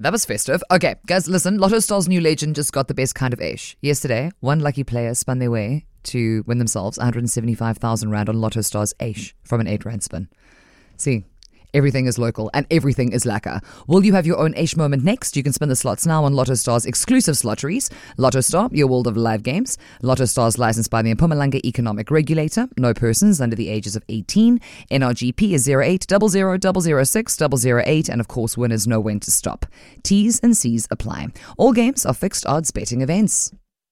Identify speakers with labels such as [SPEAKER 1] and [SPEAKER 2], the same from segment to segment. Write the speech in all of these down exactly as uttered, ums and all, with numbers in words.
[SPEAKER 1] that was festive. Okay, guys, listen. Lotto Star's new legend just got the best kind of ash. Yesterday, one lucky player spun their way to win themselves one hundred seventy-five thousand rand on Lotto Star's ash from an eight rand spin. See, everything is local and everything is lacquer. Will you have your own ash moment next? You can spin the slots now on Lotto Star's exclusive slotteries. Lotto Star, your world of live games. Lotto Star is licensed by the Mpumalanga Economic Regulator. No persons under the ages of eighteen. N R G P is zero eight zero zero zero zero six zero zero eight, and of course winners know when to stop. T's and C's apply. All games are fixed odds betting events.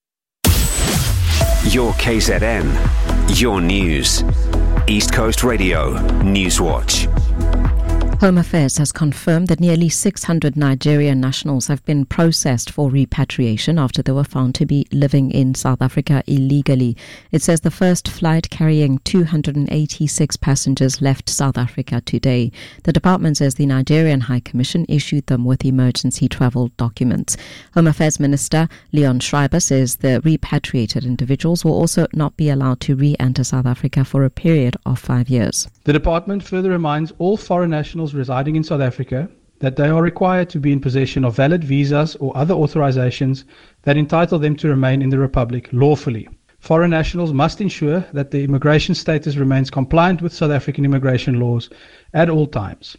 [SPEAKER 2] Your K Z N, your news. East Coast Radio, Newswatch.
[SPEAKER 3] Home Affairs has confirmed that nearly six hundred Nigerian nationals have been processed for repatriation after they were found to be living in South Africa illegally. It says the first flight carrying two hundred eighty-six passengers left South Africa today. The department says the Nigerian High Commission issued them with emergency travel documents. Home Affairs Minister Leon Schreiber says the repatriated individuals will also not be allowed to re-enter South Africa for a period of five years.
[SPEAKER 4] The department further reminds all foreign nationals residing in South Africa that they are required to be in possession of valid visas or other authorizations that entitle them to remain in the Republic lawfully. Foreign nationals must ensure that their immigration status remains compliant with South African immigration laws at all times.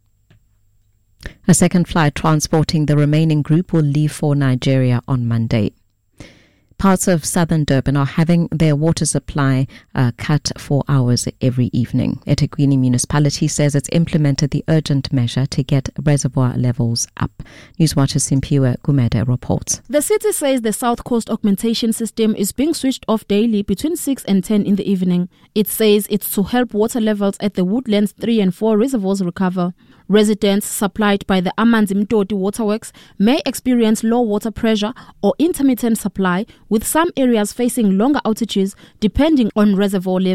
[SPEAKER 3] A second flight transporting the remaining group will leave for Nigeria on Monday. Parts of southern Durban are having their water supply uh, cut for hours every evening. eThekwini Municipality says it's implemented the urgent measure to get reservoir levels up. Newswatcher Simpiwe Gumede reports.
[SPEAKER 5] The city says the South Coast augmentation system is being switched off daily between six and ten in the evening. It says it's to help water levels at the Woodlands three and four reservoirs recover. Residents supplied by the Amanzi Mtoti Waterworks may experience low water pressure or intermittent supply, with some areas facing longer outages depending on reservoir levels.